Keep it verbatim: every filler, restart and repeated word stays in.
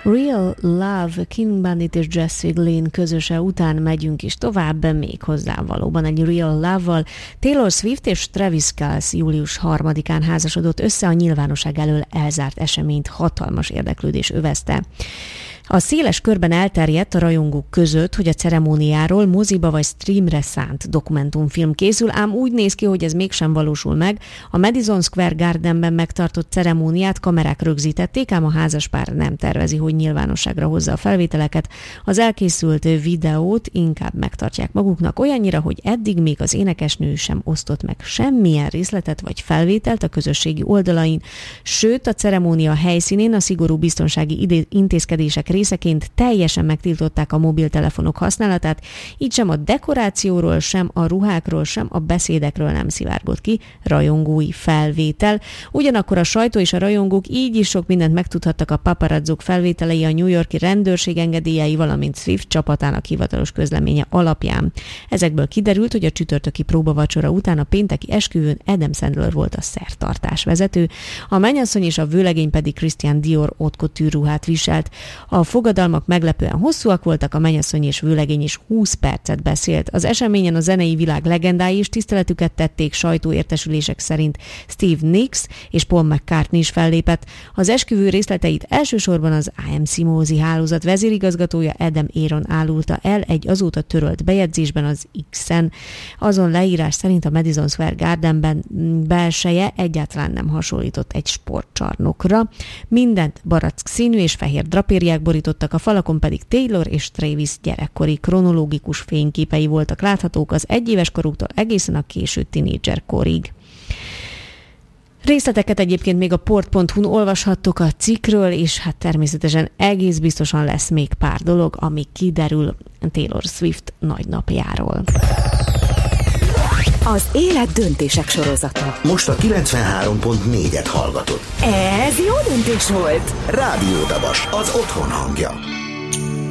Real Love, King Bandit és Jessie Glynn közöse után megyünk is tovább, még hozzá valóban egy Real Love-val. Taylor Swift és Travis Kelce július harmadikán házasodott össze, a nyilvánosság elől elzárt eseményt hatalmas érdeklődés övezte. A széles körben elterjedt a rajongók között, hogy a ceremóniáról moziba vagy streamre szánt dokumentumfilm készül, ám úgy néz ki, hogy ez mégsem valósul meg. A Madison Square Gardenben megtartott ceremóniát kamerák rögzítették, ám a házaspár nem tervezi, hogy nyilvánosságra hozza a felvételeket. Az elkészült videót inkább megtartják maguknak, olyannyira, hogy eddig még az énekesnő sem osztott meg semmilyen részletet vagy felvételt a közösségi oldalain, sőt a ceremónia helyszínén a szigorú biztonsági intézkedések részeként teljesen megtiltották a mobiltelefonok használatát, így sem a dekorációról, sem a ruhákról, sem a beszédekről nem szivárgott ki rajongói felvétel. Ugyanakkor a sajtó és a rajongók így is sok mindent megtudhattak a paparazzok felvételei, a New York-i rendőrség engedélyei, valamint Swift csapatának hivatalos közleménye alapján. Ezekből kiderült, hogy a csütörtöki próbavacsora után a pénteki esküvőn Adam Sandler volt a szertartás vezető, a mennyasszony és a vőlegény pedig Christian Dior haute couture ruhát viselt. A fogadalmak meglepően hosszúak voltak, a mennyasszony és vőlegény is húsz percet beszélt. Az eseményen a zenei világ legendái is tiszteletüket tették, sajtóértesülések szerint Steve Nicks és Paul McCartney is fellépett. Az esküvő részleteit elsősorban az I M C mozi hálózat vezérigazgatója Adam Aaron árulta el egy azóta törölt bejegyzésben az X-en. Azon leírás szerint a Madison Square Gardenben belseje egyáltalán nem hasonlított egy sportcsarnokra. Mindent barack színű és fehér drapériák borítottak, a falakon pedig Taylor és Travis gyerekkori kronológikus fényképei voltak láthatók az egyéves koruktól egészen a késő tinédzser korig. Részleteket egyébként még a port pont hu-n olvashattok a cikkről, és hát természetesen egész biztosan lesz még pár dolog, ami kiderül Taylor Swift nagynapjáról. Az élet döntések sorozata. Most a kilencvenhárom pont négyet hallgatod. Ez jó döntés volt. Rádió Dabas, az otthon hangja.